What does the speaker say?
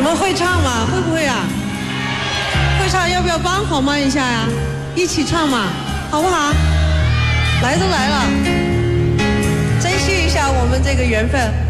们会唱吗？会不会啊？会唱要不要帮黄妈一下呀？一起唱嘛，好不好？来都来了，珍惜一下我们这个缘分。